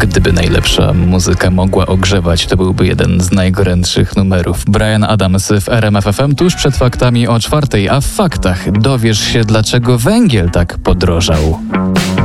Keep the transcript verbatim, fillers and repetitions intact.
Gdyby najlepsza muzyka mogła ogrzewać, to byłby jeden z najgorętszych numerów. Bryan Adams w R M F F M tuż przed faktami o czwartej, a w faktach dowiesz się, dlaczego węgiel tak podrożał.